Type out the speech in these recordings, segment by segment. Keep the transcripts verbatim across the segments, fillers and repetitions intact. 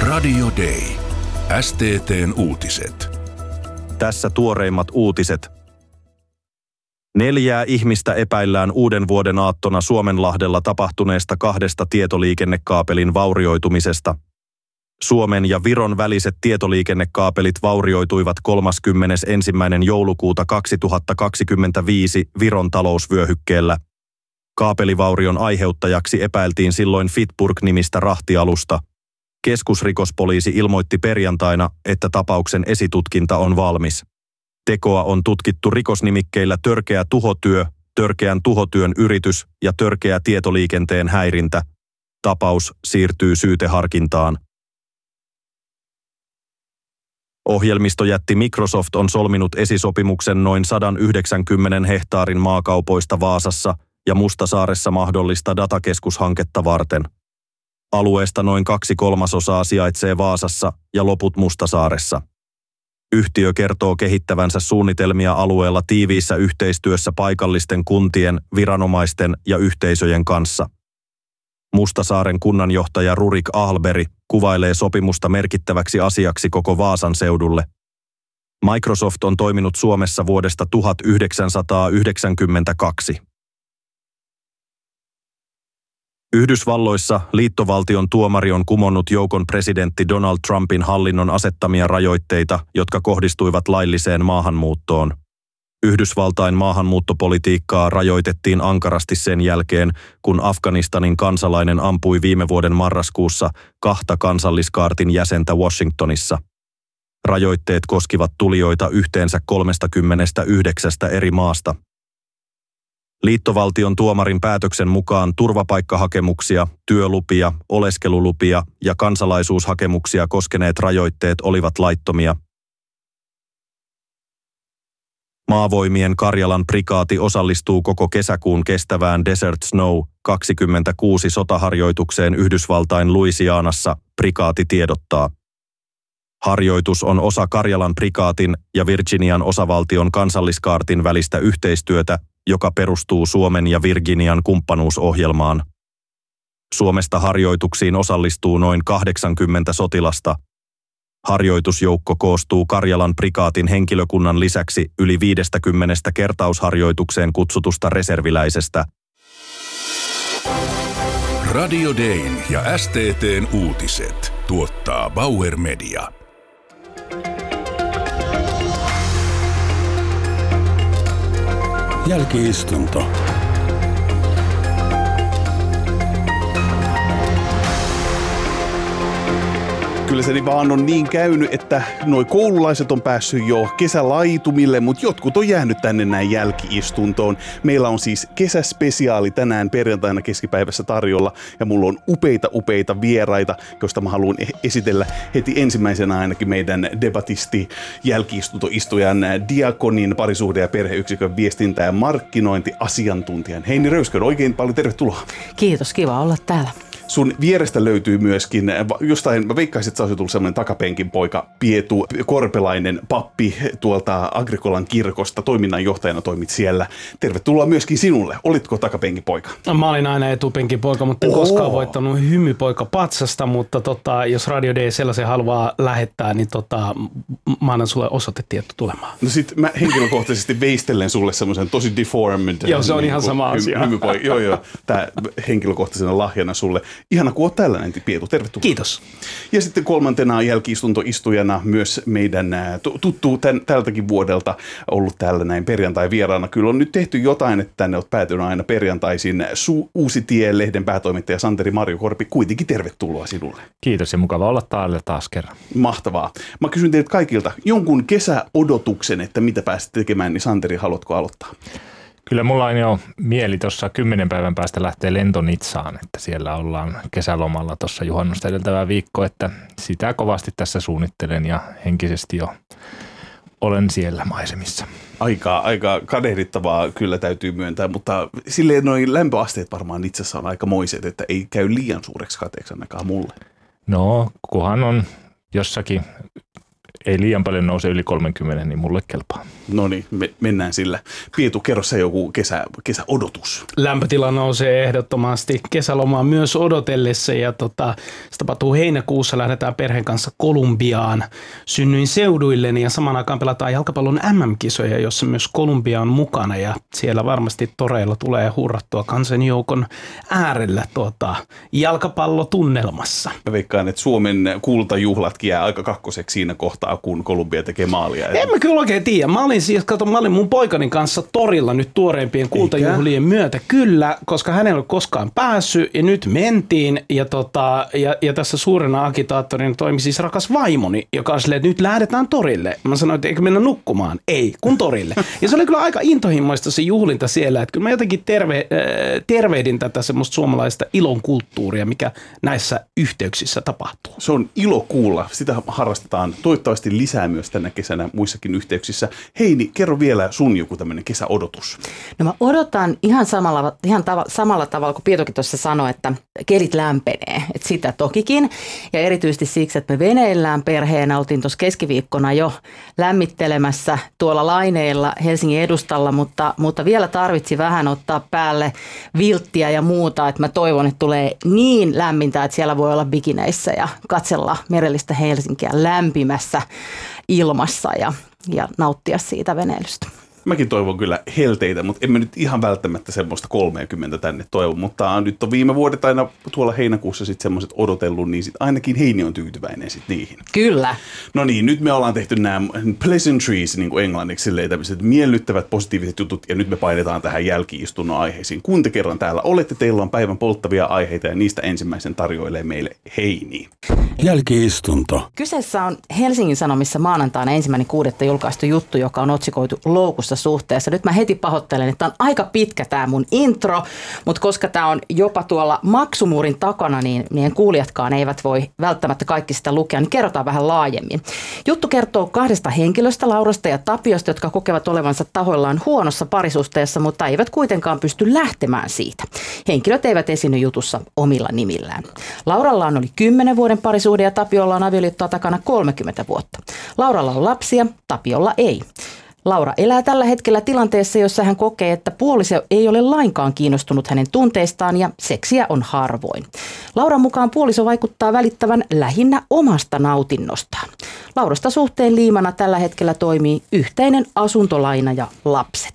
Radio Day. S T T:n uutiset. Tässä tuoreimmat uutiset. Neljää ihmistä epäillään uuden vuoden aattona Suomenlahdella tapahtuneesta kahdesta tietoliikennekaapelin vaurioitumisesta. Suomen ja Viron väliset tietoliikennekaapelit vaurioituivat kolmaskymmenesensimmäinen joulukuuta kaksituhattakaksikymmentäviisi Viron talousvyöhykkeellä. Kaapelivaurion aiheuttajaksi epäiltiin silloin Fitburg-nimistä rahtialusta. Keskusrikospoliisi ilmoitti perjantaina, että tapauksen esitutkinta on valmis. Tekoa on tutkittu rikosnimikkeillä törkeä tuhotyö, törkeän tuhotyön yritys ja törkeä tietoliikenteen häirintä. Tapaus siirtyy syyteharkintaan. Ohjelmistojätti Microsoft on solminut esisopimuksen noin sata yhdeksänkymmentä hehtaarin maakaupoista Vaasassa ja Mustasaaressa mahdollista datakeskushanketta varten. Alueesta noin kaksi kolmasosaa sijaitsee Vaasassa ja loput Mustasaaressa. Yhtiö kertoo kehittävänsä suunnitelmia alueella tiiviissä yhteistyössä paikallisten kuntien, viranomaisten ja yhteisöjen kanssa. Mustasaaren kunnanjohtaja Rurik Ahlberg kuvailee sopimusta merkittäväksi asiaksi koko Vaasan seudulle. Microsoft on toiminut Suomessa vuodesta tuhatyhdeksänsataayhdeksänkymmentäkaksi. Yhdysvalloissa liittovaltion tuomari on kumonnut joukon presidentti Donald Trumpin hallinnon asettamia rajoitteita, jotka kohdistuivat lailliseen maahanmuuttoon. Yhdysvaltain maahanmuuttopolitiikkaa rajoitettiin ankarasti sen jälkeen, kun Afganistanin kansalainen ampui viime vuoden marraskuussa kahta kansalliskaartin jäsentä Washingtonissa. Rajoitteet koskivat tulijoita yhteensä kolmekymmentäyhdeksän eri maasta. Liittovaltion tuomarin päätöksen mukaan turvapaikkahakemuksia, työlupia, oleskelulupia ja kansalaisuushakemuksia koskeneet rajoitteet olivat laittomia. Maavoimien Karjalan prikaati osallistuu koko kesäkuun kestävään Desert Snow kaksikymmentäkuusi sotaharjoitukseen Yhdysvaltain Louisianassa, prikaati tiedottaa. Harjoitus on osa Karjalan prikaatin ja Virginian osavaltion kansalliskaartin välistä yhteistyötä, joka perustuu Suomen ja Virginian kumppanuusohjelmaan. Suomesta harjoituksiin osallistuu noin kahdeksankymmentä sotilasta. Harjoitusjoukko koostuu Karjalan prikaatin henkilökunnan lisäksi yli viisikymmentä kertausharjoitukseen kutsutusta reserviläisestä. Radio Dayn ja S T T:n uutiset tuottaa Bauer Media. Jälki-istunto. Kyllä se vaan on niin käynyt, että noi koululaiset on päässyt jo kesälaitumille, mutta jotkut on jäänyt tänne näin jälki-istuntoon. Meillä on siis kesäspesiaali tänään perjantaina keskipäivässä tarjolla ja mulla on upeita upeita vieraita, joista mä haluan esitellä heti ensimmäisenä ainakin meidän debatisti jälki-istuntoistujan Diakonin parisuhde- ja perheyksikön viestintä- ja markkinointiasiantuntijan Heini Röyskön. Oikein paljon tervetuloa. Kiitos, kiva olla täällä. Sun vierestä löytyy myöskin, jostain, mä veikkaisin, että sä olisit tullut sellainen takapenkin poika, Pietu Korpelainen pappi tuolta Agrikolan kirkosta, toiminnanjohtajana toimit siellä. Tervetuloa myöskin sinulle. Olitko takapenkin poika? Mä olin aina etupenkin poika, mutta en Oho. koskaan voittanut hymypoika patsasta, mutta tota, jos Radio Day sellaisen haluaa lähettää, niin tota, mä annan sulle osoitetieto tulemaan. No sit mä henkilökohtaisesti veistelen sulle semmoisen tosi deformed. Joo, se on niin ihan sama hy- asia. Hymypoika. Joo, joo. Tää henkilökohtaisena lahjana sulle. Ihana, kun oot tällainen, Pietu. Tervetuloa. Kiitos. Ja sitten kolmantena jälki-istuntoistujana myös meidän tuttu tän, tältäkin vuodelta ollut täällä näin perjantai-vieraana. Kyllä on nyt tehty jotain, että tänne olet päätynyt aina perjantaisin. Su- Uusi Tie-lehden päätoimittaja Santeri Marjokorpi, kuitenkin tervetuloa sinulle. Kiitos ja mukava olla täällä taas kerran. Mahtavaa. Mä kysyn teiltä kaikilta jonkun kesäodotuksen, että mitä pääsit tekemään, niin Santeri, haluatko aloittaa? Kyllä mulla on jo mieli tuossa kymmenen päivän päästä lähtee lentonitsaan, että siellä ollaan kesälomalla tuossa juhannusta edeltävää viikkoa, että sitä kovasti tässä suunnittelen ja henkisesti jo olen siellä maisemissa. Aika, aika kadehdittavaa kyllä täytyy myöntää, mutta silleen noin lämpöasteet varmaan itsessä on aika moiset, että ei käy liian suureksi kateeksi ainakaan mulle. No, kunhan on jossakin ei liian paljon nouse yli kolmekymmentä, niin mulle kelpaa. No niin, me mennään sillä. Pietu, kerro sä joku kesä, kesäodotus. Lämpötila nousee ehdottomasti kesälomaa myös odotellessa ja tota, se tapahtuu heinäkuussa. Lähdetään perheen kanssa Kolumbiaan synnyin seuduilleni ja samaan aikaan pelataan jalkapallon M M-kisoja, jossa myös Kolumbia on mukana ja siellä varmasti toreilla tulee hurrattua kansanjoukon äärellä tuota, jalkapallotunnelmassa. Mä veikkaan, että Suomen kultajuhlatkin jää aika kakkoseksi siinä kohtaa, kun Kolumbia tekee maalia. En mä kyllä oikein tiedä. Mä olin siis, kato, mä olin mun poikani kanssa torilla nyt tuoreimpien kultajuhlien myötä. Kyllä, koska hänellä ei ole koskaan päässyt ja nyt mentiin. Ja, tota, ja, ja tässä suurena agitaattorina toimi siis rakas vaimoni, joka on silleen, että nyt lähdetään torille. Mä sanoin, että eikö mennä nukkumaan? Ei, kun torille. Ja se oli kyllä aika intohimoista se juhlinta siellä. Että kyllä mä jotenkin terve, äh, tervehdin tätä semmoista suomalaista ilon kulttuuria, mikä näissä yhteyksissä tapahtuu. Se on ilo kuulla. Sitä harrastetaan toivottavasti lisää myös tänä kesänä muissakin yhteyksissä. Heini, kerro vielä sun joku tämmöinen kesäodotus. No mä odotan ihan samalla, ihan tava, samalla tavalla kuin Pietokin tuossa sanoi, että kelit lämpenee. Että sitä tokikin. Ja erityisesti siksi, että me veneillään perheenä oltiin tuossa keskiviikkona jo lämmittelemässä tuolla laineilla Helsingin edustalla, mutta, mutta vielä tarvitsi vähän ottaa päälle vilttiä ja muuta. Että mä toivon, että tulee niin lämmintä, että siellä voi olla bikineissä ja katsella merellistä Helsinkiä lämpimässä ilmassa ja, ja nauttia siitä veneilystä. Mäkin toivon kyllä helteitä, mutta emme nyt ihan välttämättä semmoista kolmekymmentä tänne toivon, mutta nyt on viime vuodet aina tuolla heinäkuussa sitten semmoiset odotellut, niin sit ainakin Heini on tyytyväinen sitten niihin. Kyllä. No niin, nyt me ollaan tehty nämä pleasantries niin kuin englanniksi, silleen tämmöiset miellyttävät positiiviset jutut, ja nyt me painetaan tähän jälki-istunnon aiheisiin. Kun te kerran täällä olette, teillä on päivän polttavia aiheita, ja niistä ensimmäisen tarjoilee meille Heini. Jälki-istunto. Kyseessä on Helsingin Sanomissa maanantaina ensimmäinen kuudetta julkaistu juttu, joka on otsikoitu Loukussa suhteessa. Nyt mä heti pahoittelen, että on aika pitkä tämä mun intro, mutta koska tämä on jopa tuolla maksumuurin takana, niin meidän kuulijatkaan eivät voi välttämättä kaikki sitä lukea, niin kerrotaan vähän laajemmin. Juttu kertoo kahdesta henkilöstä, Laurasta ja Tapiosta, jotka kokevat olevansa tahoillaan huonossa parisuhteessa, mutta eivät kuitenkaan pysty lähtemään siitä. Henkilöt eivät esiinny jutussa omilla nimillään. Lauralla on oli kymmenen vuoden parisuhde ja Tapiolla on avioliittoa takana kolmekymmentä vuotta. Lauralla on lapsia, Tapiolla ei. Laura elää tällä hetkellä tilanteessa, jossa hän kokee, että puoliso ei ole lainkaan kiinnostunut hänen tunteistaan ja seksiä on harvoin. Lauran mukaan puoliso vaikuttaa välittävän lähinnä omasta nautinnostaan. Laurasta suhteen liimana tällä hetkellä toimii yhteinen asuntolaina ja lapset.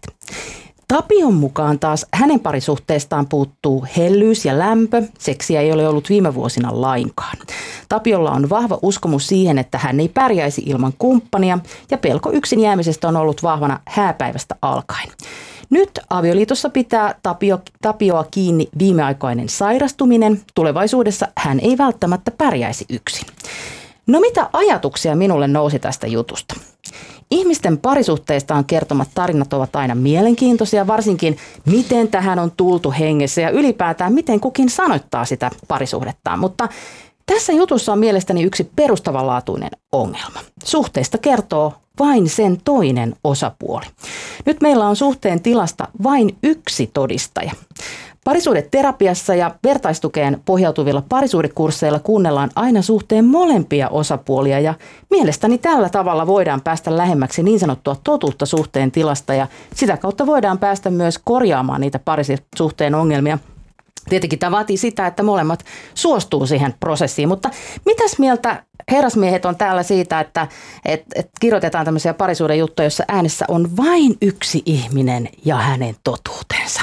Tapion mukaan taas hänen parisuhteestaan puuttuu hellyys ja lämpö. Seksiä ei ole ollut viime vuosina lainkaan. Tapiolla on vahva uskomus siihen, että hän ei pärjäisi ilman kumppania ja pelko yksin jäämisestä on ollut vahvana hääpäivästä alkaen. Nyt avioliitossa pitää Tapio, Tapioa kiinni viimeaikainen sairastuminen. Tulevaisuudessa hän ei välttämättä pärjäisi yksin. No mitä ajatuksia minulle nousi tästä jutusta? Ihmisten parisuhteistaan kertomat tarinat ovat aina mielenkiintoisia, varsinkin miten tähän on tultu hengessä ja ylipäätään miten kukin sanoittaa sitä parisuhdettaan. Mutta tässä jutussa on mielestäni yksi perustavanlaatuinen ongelma. Suhteesta kertoo vain sen toinen osapuoli. Nyt meillä on suhteen tilasta vain yksi todistaja. Parisuhdeterapiassa ja vertaistukeen pohjautuvilla parisuhdekursseilla kuunnellaan aina suhteen molempia osapuolia ja mielestäni tällä tavalla voidaan päästä lähemmäksi niin sanottua totuutta suhteen tilasta ja sitä kautta voidaan päästä myös korjaamaan niitä parisuhteen ongelmia. Tietenkin tämä vaatii sitä, että molemmat suostuu siihen prosessiin, mutta mitäs mieltä herrasmiehet on täällä siitä, että et, et kirjoitetaan tämmöisiä parisuuden juttuja, jossa äänessä on vain yksi ihminen ja hänen totuutensa?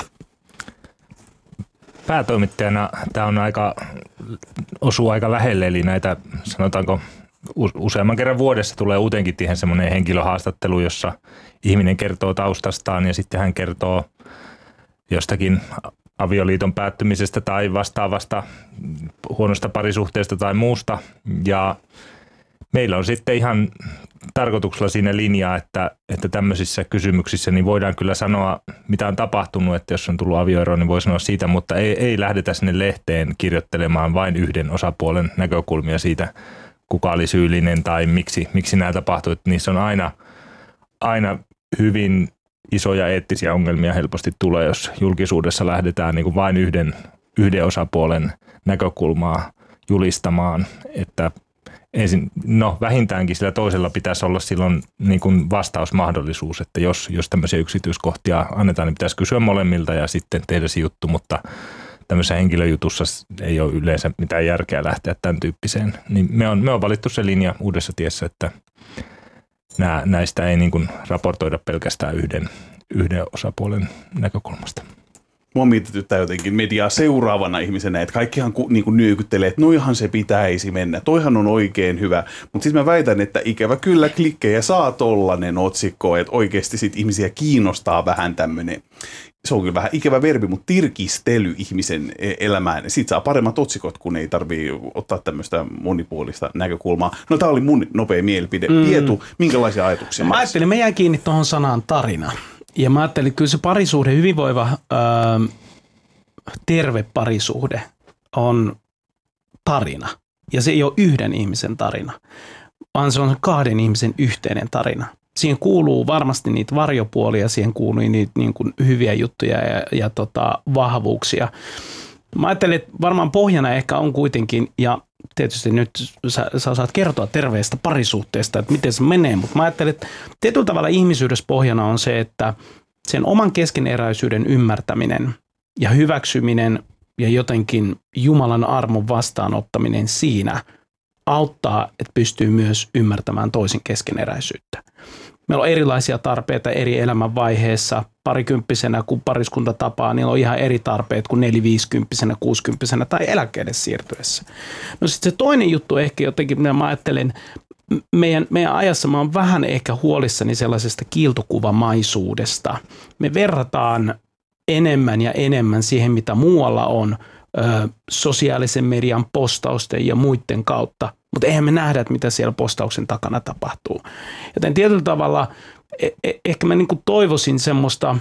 Päätoimittajana tämä on aika, osuu aika lähelle, eli näitä sanotaanko useamman kerran vuodessa tulee uuteenkin semmoinen henkilöhaastattelu, jossa ihminen kertoo taustastaan ja sitten hän kertoo jostakin avioliiton päättymisestä tai vastaavasta huonosta parisuhteesta tai muusta. Ja meillä on sitten ihan tarkoituksella siinä linjaa, että, että tämmöisissä kysymyksissä niin voidaan kyllä sanoa, mitä on tapahtunut, että jos on tullut avioero, niin voi sanoa siitä, mutta ei, ei lähdetä sinne lehteen kirjoittelemaan vain yhden osapuolen näkökulmia siitä, kuka oli syyllinen tai miksi, miksi nämä tapahtui. Että niissä on aina, aina hyvin isoja eettisiä ongelmia helposti tulee, jos julkisuudessa lähdetään niin kuin vain yhden, yhden osapuolen näkökulmaa julistamaan, että ensin, no vähintäänkin sillä toisella pitäisi olla silloin niin kuin vastausmahdollisuus, että jos, jos tämmöisiä yksityiskohtia annetaan, niin pitäisi kysyä molemmilta ja sitten tehdä se juttu, mutta tämmöisessä henkilöjutussa ei ole yleensä mitään järkeä lähteä tämän tyyppiseen. Niin me on, me on valittu se linja Uudessa tiessä, että nää, näistä ei niin kuin raportoida pelkästään yhden, yhden osapuolen näkökulmasta. Mua mietityttää jotenkin mediaa seuraavana ihmisenä, että kaikkihan ku, niin kuin nyökyttelee, että noihan se pitäisi mennä, toihan on oikein hyvä. Mutta siis mä väitän, että ikävä kyllä klikkejä saa tollanen otsikko, että oikeasti sit ihmisiä kiinnostaa vähän tämmöinen, se on kyllä vähän ikävä verbi, mutta tirkistely ihmisen elämään. Siitä saa paremmat otsikot, kun ei tarvitse ottaa tämmöistä monipuolista näkökulmaa. No tää oli mun nopea mielipide. Mm. Pietu, minkälaisia ajatuksia? Mä ajattelin, mä jäin kiinni tuohon sanaan tarina. Ja mä ajattelin, että kyllä se parisuhde, hyvinvoiva, ää, terve parisuhde on tarina. Ja se ei ole yhden ihmisen tarina, vaan se on kahden ihmisen yhteinen tarina. Siihen kuuluu varmasti niitä varjopuolia, siihen kuuluu niitä niin kuin hyviä juttuja ja, ja tota, vahvuuksia. Mä ajattelin, että varmaan pohjana ehkä on kuitenkin, ja tietysti nyt sä, sä osaat kertoa terveestä parisuhteesta, että miten se menee, mutta mä ajattelin, että tietyllä tavalla ihmisyydessä pohjana on se, että sen oman keskeneräisyyden ymmärtäminen ja hyväksyminen ja jotenkin Jumalan armon vastaanottaminen siinä auttaa, että pystyy myös ymmärtämään toisen keskeneräisyyttä. Meillä on erilaisia tarpeita eri elämänvaiheessa. Parikymppisenä, kun pariskunta tapaa, niillä on ihan eri tarpeet kuin neliviisikymppisenä, kuusikymppisenä tai eläkkeelle siirtyessä. No sitten se toinen juttu ehkä jotenkin, mitä mä ajattelen, meidän, meidän ajassa mä oon vähän ehkä huolissani sellaisesta kiiltokuvamaisuudesta. Me verrataan enemmän ja enemmän siihen, mitä muualla on, ö, sosiaalisen median postausten ja muiden kautta, mutta eihän me nähdä, että mitä siellä postauksen takana tapahtuu. Joten tietyllä tavalla eh- ehkä mä niinku toivoisin semmoista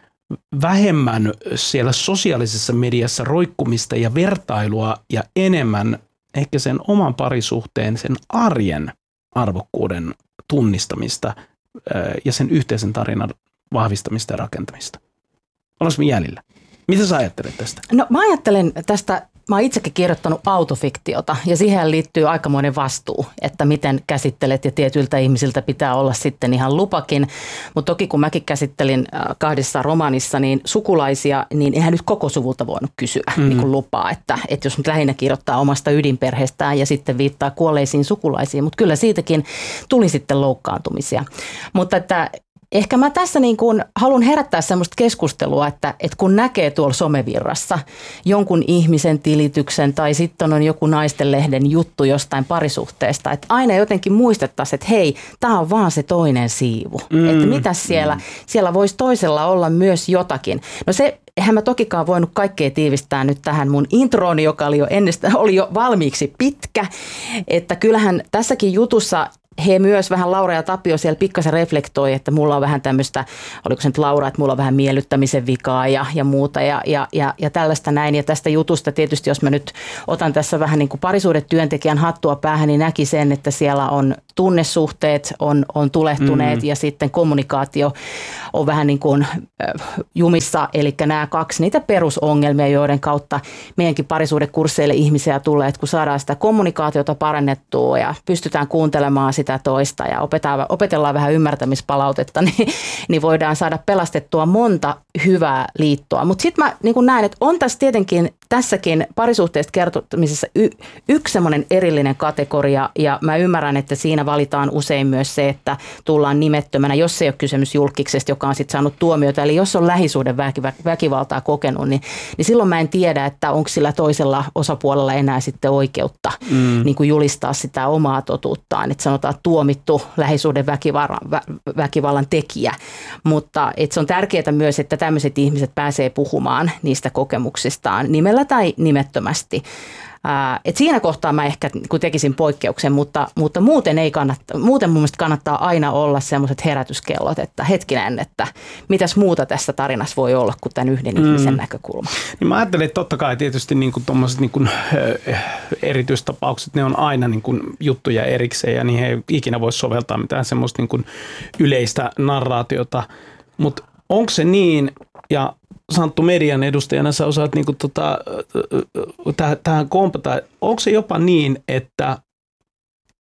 vähemmän siellä sosiaalisessa mediassa roikkumista ja vertailua ja enemmän ehkä sen oman parisuhteen, sen arjen arvokkuuden tunnistamista ja sen yhteisen tarinan vahvistamista ja rakentamista. Ollaanko me jäljellä? Mitä sä ajattelet tästä? No mä ajattelen tästä, mä oon itsekin kirjoittanut autofiktiota ja siihen liittyy aikamoinen vastuu, että miten käsittelet ja tietyiltä ihmisiltä pitää olla sitten ihan lupakin. Mutta toki kun mäkin käsittelin kahdessa romaanissa niin sukulaisia, niin eihän nyt koko suvulta voinut kysyä mm. niin kuin lupaa, että, että jos nyt lähinnä kirjoittaa omasta ydinperheestään ja sitten viittaa kuolleisiin sukulaisiin, mutta kyllä siitäkin tuli sitten loukkaantumisia. Mutta että ehkä mä tässä niin kuin haluan herättää semmoista keskustelua, että, että kun näkee tuolla somevirrassa jonkun ihmisen tilityksen tai sitten on joku naistenlehden juttu jostain parisuhteesta, että aina jotenkin muistettaisiin, että hei, tämä on vaan se toinen siivu. Mm. Että mitäs siellä, siellä voisi toisella olla myös jotakin. No se, eihän mä tokikaan voinut kaikkea tiivistää nyt tähän mun introoni, joka oli jo, ennestään, oli jo valmiiksi pitkä, että kyllähän tässäkin jutussa he myös vähän, Laura ja Tapio siellä pikkasen reflektoi, että mulla on vähän tämmöistä, oliko se nyt Laura, että mulla on vähän miellyttämisen vikaa ja, ja muuta ja, ja, ja, ja tällaista näin. Ja tästä jutusta tietysti, jos mä nyt otan tässä vähän niin kuin parisuhdetyöntekijän hattua päähän, niin näki sen, että siellä on tunnesuhteet on, on tulehtuneet mm. ja sitten kommunikaatio on vähän niin kuin jumissa. Eli nämä kaksi niitä perusongelmia, joiden kautta meidänkin parisuhdekursseille ihmisiä tulee, että kun saadaan sitä kommunikaatiota parannettua ja pystytään kuuntelemaan sitä toista ja opetellaan, opetellaan vähän ymmärtämispalautetta, niin, niin voidaan saada pelastettua monta hyvää liittoa. Mutta sitten mä niin näen, että on tässä tietenkin tässäkin parisuhteesta kertomisessa y- yksi semmoinen erillinen kategoria ja mä ymmärrän, että siinä valitaan usein myös se, että tullaan nimettömänä, jos ei ole kysymys julkiksesta, joka on sitten saanut tuomiota. Eli jos on lähisuhden väkivaltaa kokenut, niin, niin silloin mä en tiedä, että onko sillä toisella osapuolella enää sitten oikeutta mm. niin kuin julistaa sitä omaa totuuttaan. Että sanotaan tuomittu lähisuhden väkivallan, vä, väkivallan tekijä. Mutta et se on tärkeää myös, että tämmöiset ihmiset pääsee puhumaan niistä kokemuksistaan nimellä tai nimettömästi. Ää, et siinä kohtaa mä ehkä kun tekisin poikkeuksen, mutta, mutta muuten, ei kannata, muuten mun mielestä kannattaa aina olla semmoiset herätyskellot, että hetkinen, että mitäs muuta tässä tarinassa voi olla kuin tämän yhden mm. ihmisen näkökulma. Niin mä ajattelen, että totta kai tietysti niin kuin tuommoiset niin kuin, äh, erityistapaukset, ne on aina niin kuin juttuja erikseen ja niihin ei ikinä voi soveltaa mitään semmoista niin kuin yleistä narraatiota, mutta onko se niin, ja Santtu median edustajana sä osaat niinku tota, tähän kompata. Onko se jopa niin, että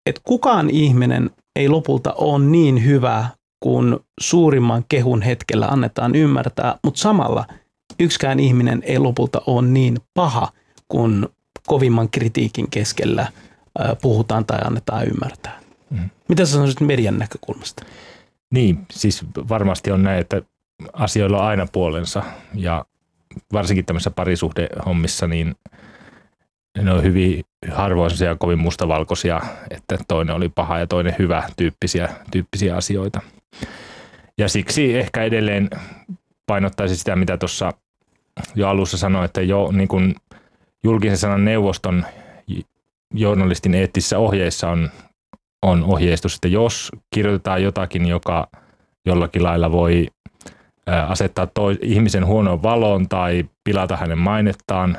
että kukaan ihminen ei lopulta ole niin hyvä, kun suurimman kehun hetkellä annetaan ymmärtää, mutta samalla yksikään ihminen ei lopulta ole niin paha, kun kovimman kritiikin keskellä puhutaan tai annetaan ymmärtää. Mm. Mitä sä sanoisit median näkökulmasta? Niin, siis varmasti on näin, että asioilla on aina puolensa ja varsinkin tämmöisessä parisuhdehommissa, niin ne on hyvin harvoin sellaisia kovin mustavalkoisia, että toinen oli paha ja toinen hyvä tyyppisiä, tyyppisiä asioita. Ja siksi ehkä edelleen painottaisin sitä, mitä tuossa jo alussa sanoin, että jo niin kuin julkisen sanan neuvoston journalistin eettisissä ohjeissa on, on ohjeistus, että jos kirjoitetaan jotakin, joka jollakin lailla voi asettaa toi, ihmisen huonoon valoon tai pilata hänen mainettaan,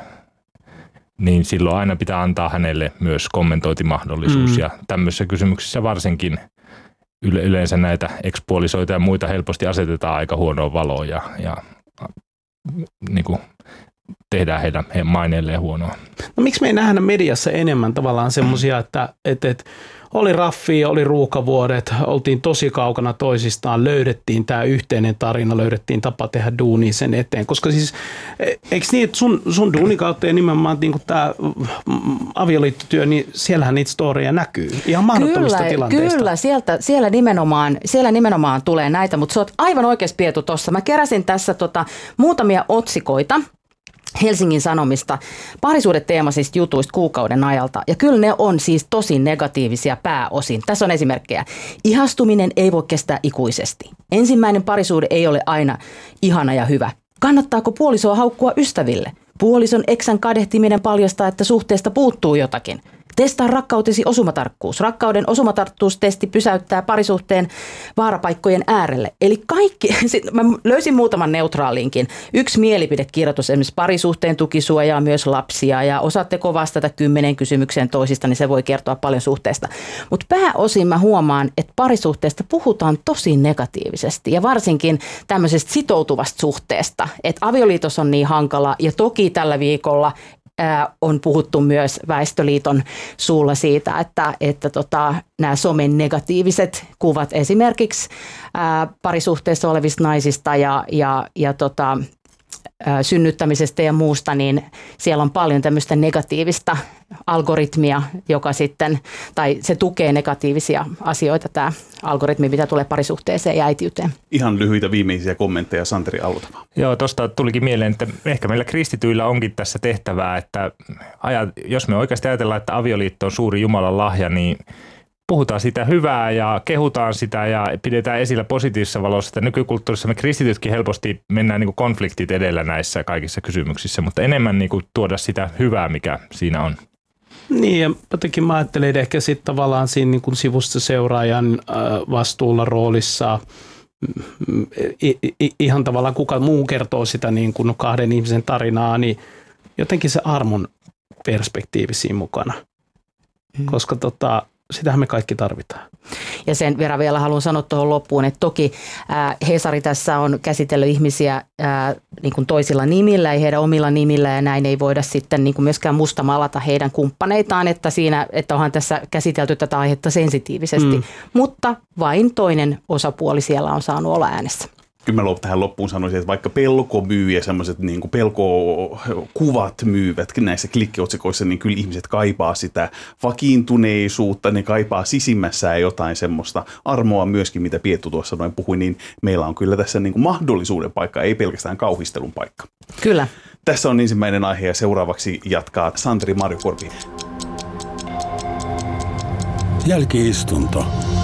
niin silloin aina pitää antaa hänelle myös kommentointimahdollisuus. Mm. Ja tämmöisissä kysymyksissä varsinkin yle, yleensä näitä ekspuolisoita ja muita helposti asetetaan aika huonoon valoon ja, ja niin kuin tehdään heidän, heidän maineelleen huonoa. No miksi me ei nähdä mediassa enemmän tavallaan semmoisia, että, että, että oli raffia, oli ruuhkavuodet, oltiin tosi kaukana toisistaan, löydettiin tämä yhteinen tarina, löydettiin tapa tehdä duunia sen eteen. Koska siis, eikö niin, että sun, sun duunin kautta ja nimenomaan niin tämä avioliittotyö, niin siellähän niitä storeja näkyy ihan mahdottomista kyllä, tilanteista. Kyllä, sieltä, siellä, nimenomaan, siellä nimenomaan tulee näitä, mutta sä oot aivan oikeassa Pietu tuossa. Mä keräsin tässä tota, muutamia otsikoita Helsingin Sanomista parisuhdeteemaisista jutuista kuukauden ajalta. Ja kyllä ne on siis tosi negatiivisia pääosin. Tässä on esimerkkejä. Ihastuminen ei voi kestää ikuisesti. Ensimmäinen parisuhde ei ole aina ihana ja hyvä. Kannattaako puolisoa haukkua ystäville? Puolison eksän kadehtiminen paljastaa, että suhteesta puuttuu jotakin. Testaa rakkautesi osumatarkkuus. Rakkauden osumatarkkuustesti pysäyttää parisuhteen vaarapaikkojen äärelle. Eli kaikki, mä löysin muutaman neutraalinkin. Yksi mielipidekirjoitus, esimerkiksi parisuhteen tuki suojaa myös lapsia ja osaatteko vastata kymmenen kysymykseen toisista, niin se voi kertoa paljon suhteesta. Mutta pääosin mä huomaan, että parisuhteesta puhutaan tosi negatiivisesti ja varsinkin tämmöisestä sitoutuvasta suhteesta, että avioliitos on niin hankala ja toki tällä viikolla on puhuttu myös Väestöliiton suulla siitä, että, että tota, nämä somen negatiiviset kuvat esimerkiksi ää, parisuhteessa olevista naisista ja, ja, ja tota, ää, synnyttämisestä ja muusta, niin siellä on paljon tämmöistä negatiivista algoritmia, joka sitten, tai se tukee negatiivisia asioita, tämä algoritmi, mitä tulee parisuhteeseen ja äitiyteen. Ihan lyhyitä viimeisiä kommentteja, Santeri Aloitava. Joo, tuosta tulikin mieleen, että ehkä meillä kristityillä onkin tässä tehtävää, että jos me oikeasti ajatellaan, että avioliitto on suuri Jumalan lahja, niin puhutaan sitä hyvää ja kehutaan sitä ja pidetään esillä positiivisessa valossa. Että nykykulttuurissa me kristitytkin helposti mennään niin kuin konfliktit edellä näissä kaikissa kysymyksissä, mutta enemmän niin kuin tuoda sitä hyvää, mikä siinä on. Niin, ja jotenkin mä ajattelen ehkä sitten tavallaan siinä niin kuin sivusta seuraajan vastuulla roolissa I, I, ihan tavallaan kuka muu kertoo sitä niin kuin kahden ihmisen tarinaa, niin jotenkin se armon perspektiivi siinä mukana, mm. koska tota, sitähän me kaikki tarvitaan. Ja sen verran vielä haluan sanoa tuohon loppuun, että toki ää, Hesari tässä on käsitellyt ihmisiä ää, niin kuin toisilla nimillä ja heidän omilla nimillä ja näin ei voida sitten niin kuin myöskään mustamalata heidän kumppaneitaan, että siinä, että onhan tässä käsitelty tätä aihetta sensitiivisesti, mm. mutta vain toinen osapuoli siellä on saanut olla äänessä. Kyllä mä tähän loppuun sanoisin, että vaikka pelko myy ja semmoiset niin kuin pelkokuvat myyvät näissä klikkiotsikoissa, niin kyllä ihmiset kaipaa sitä vakiintuneisuutta, ne kaipaa sisimmässään jotain semmoista armoa myöskin, mitä Piettu tuossa noin puhui, niin meillä on kyllä tässä niin kuin mahdollisuuden paikka, ei pelkästään kauhistelun paikka. Kyllä. Tässä on ensimmäinen aihe ja seuraavaksi jatkaa Santeri Marjokorpi. Jälki-istunto.